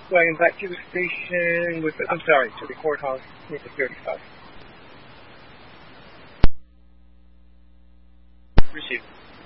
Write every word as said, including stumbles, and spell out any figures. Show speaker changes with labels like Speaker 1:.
Speaker 1: Volkswagen back to the station with the, I'm sorry, to the courthouse with the thirty-five.
Speaker 2: Received.